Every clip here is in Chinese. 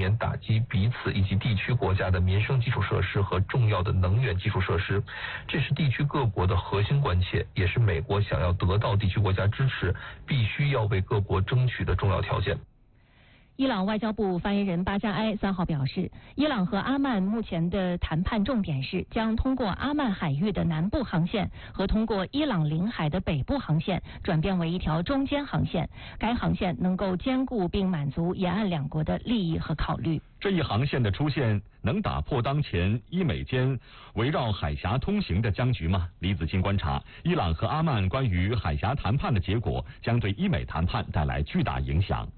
年打击彼此以及地区国家的民生基础设施和重要的能源基础设施，这是地区各国的核心关切，也是美国想要得到地区国家支持，必须要为各国争取的重要条件。 伊朗外交部发言人巴扎埃3号表示，伊朗和阿曼目前的谈判重点是将通过阿曼海域的南部航线和通过伊朗领海的北部航线转变为一条中间航线，该航线能够兼顾并满足沿岸两国的利益和考虑。 这一航线的出现能打破当前伊美间围绕海峡通行的僵局吗？李子清观察，伊朗和阿曼关于海峡谈判的结果将对伊美谈判带来巨大影响。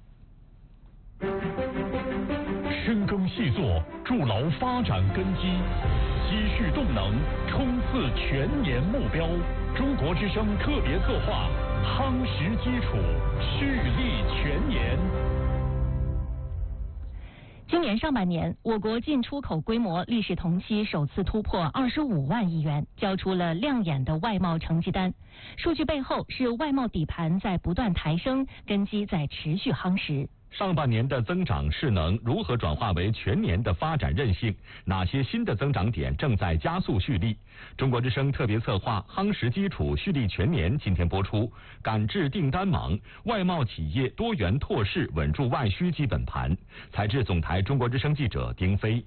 深耕细作，筑牢发展根基，积蓄动能，冲刺全年目标。中国之声特别策划，夯实基础，蓄力全年。 今年上半年，我国进出口规模历史同期首次突破25万亿元，交出了亮眼的外贸成绩单。数据背后是外贸底盘在不断抬升，根基在持续夯实。 上半年的增长势能如何转化为全年的发展韧性？哪些新的增长点正在加速蓄力？中国之声特别策划夯实基础，蓄力全年今天播出。赶制订单忙，外贸企业多元拓市，稳住外需基本盘。采制总台中国之声记者丁飞。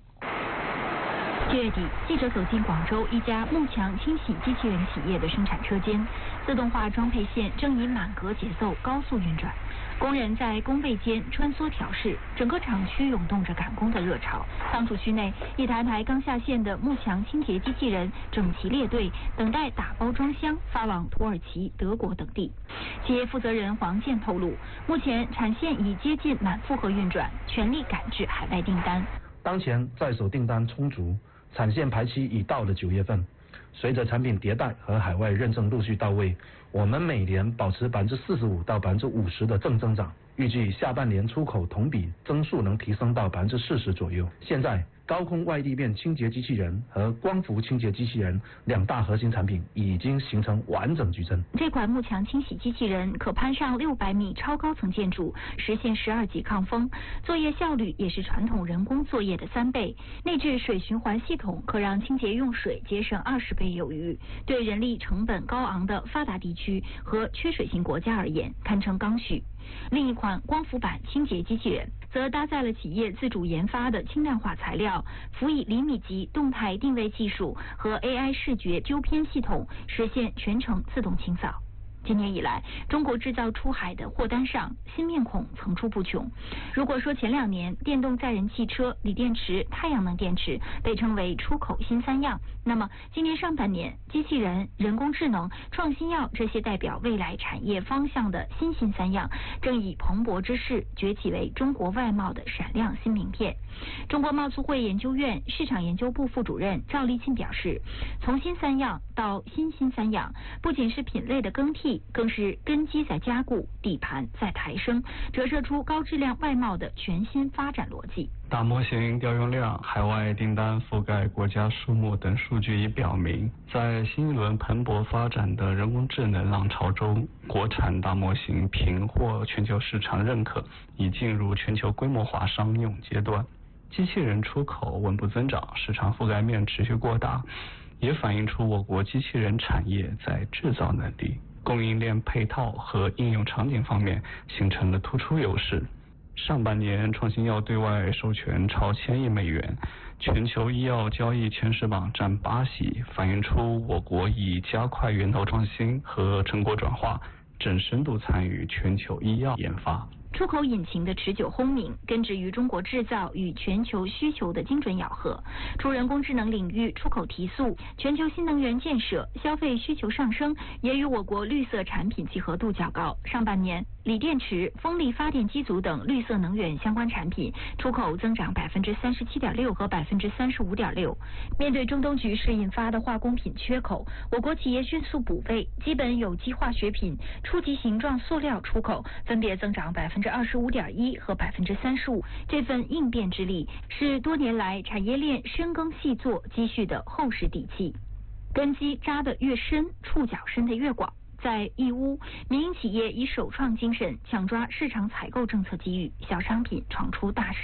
7月底，记者走进广州一家幕墙清洗机器人企业的生产车间，自动化装配线正以满格节奏高速运转，工人在工位间穿梭调试，整个厂区涌动着赶工的热潮。仓储区内，一台台刚下线的幕墙清洁机器人整齐列队，等待打包装箱发往土耳其、德国等地。企业负责人黄健透露，目前产线已接近满负荷运转，全力赶制海外订单。 当前在手订单充足，产线排期已到了9月份。随着产品迭代和海外认证陆续到位，我们每年保持45%到50%的正增长，预计下半年出口同比增速能提升到40%左右。现在高空外地面清洁机器人和光伏清洁机器人2大核心产品已经形成完整矩阵。 这款幕墙清洗机器人可攀上600米超高层建筑，实现12级抗风，作业效率也是传统人工作业的3倍。内置水循环系统可让清洁用水节省20倍有余，对人力成本高昂的发达地区和缺水型国家而言堪称刚需。另一款光伏版清洁机器人则搭载了企业自主研发的轻量化材料，辅以厘米级动态定位技术和 AI 视觉纠偏系统，实现全程自动清扫。今年以来，中国制造出海的货单上新面孔层出不穷。如果说前2年电动载人汽车、锂电池、太阳能电池被称为出口新3样，那么今年上半年，机器人、人工智能、创新药这些代表未来产业方向的新3样，正以蓬勃之势崛起为中国外贸的闪亮新名片。中国贸促会研究院市场研究部副主任赵立庆表示，从新3样到新3样，不仅是品类的更替，更是根基在加固，底盘在抬升，折射出高质量外贸的全新发展逻辑。 大模型调用量、海外订单覆盖国家数目等数据已表明，在新一轮蓬勃发展的人工智能浪潮中，国产大模型频获全球市场认可，已进入全球规模化商用阶段。机器人出口稳步增长，市场覆盖面持续扩大，也反映出我国机器人产业在制造能力、供应链配套和应用场景方面形成了突出优势。上半年创新药对外授权超1000亿美元，全球医药交易前10榜占8席，反映出我国已加快源头创新和成果转化，正深度参与全球医药研发。 出口引擎的持久轰鸣，根植于中国制造与全球需求的精准咬合。除人工智能领域出口提速，全球新能源建设、消费需求上升，也与我国绿色产品契合度较高。上半年，锂电池、风力发电机组等绿色能源相关产品出口增长37.6%和35.6%。面对中东局势引发的化工品缺口，我国企业迅速补位，基本有机化学品、初级形状塑料出口分别增长25.1%和35%。这份应变之力是多年来产业链深耕细作积蓄的厚实底气。根基扎得越深，触角伸得越广。在义乌，民营企业以首创精神抢抓市场采购政策机遇，小商品闯出大市。